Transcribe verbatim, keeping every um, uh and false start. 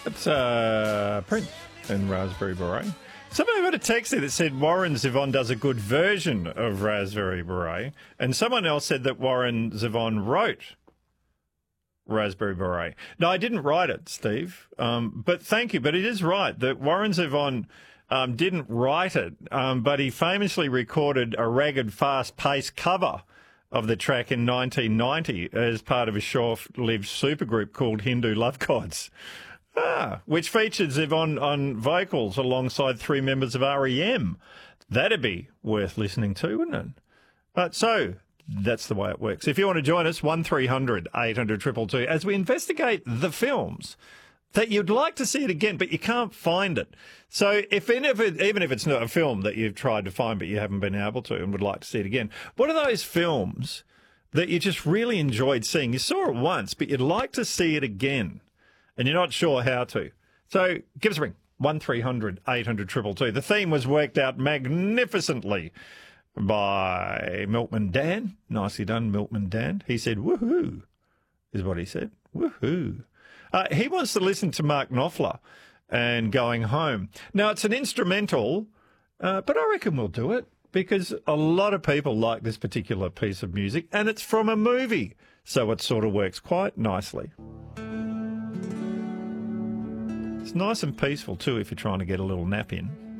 It's uh, Prince and Raspberry Beret. Somebody got a text there that said Warren Zevon does a good version of Raspberry Beret, and someone else said that Warren Zevon wrote Raspberry Beret. No, I didn't write it, Steve, um, but thank you. But it is right that Warren Zevon um, didn't write it, um, but he famously recorded a ragged, fast-paced cover of the track in nineteen ninety as part of a short-lived supergroup called Hindu Love Gods. Ah, which featured Zevon on vocals alongside three members of R E M. That'd be worth listening to, wouldn't it? But so that's the way it works. If you want to join us, one three hundred eight hundred two two two, as we investigate the films that you'd like to see it again, but you can't find it. So if even if, it, even if it's not a film that you've tried to find but you haven't been able to and would like to see it again, what are those films that you just really enjoyed seeing? You saw it once, but you'd like to see it again, and you're not sure how to. So give us a ring, one three hundred eight hundred two two two. The theme was worked out magnificently by Milkman Dan. Nicely done, Milkman Dan. He said, woohoo, is what he said. Woohoo. Uh, he wants to listen to Mark Knopfler and Going Home. Now, it's an instrumental, uh, but I reckon we'll do it because a lot of people like this particular piece of music, and it's from a movie, so it sort of works quite nicely. It's nice and peaceful, too, if you're trying to get a little nap in.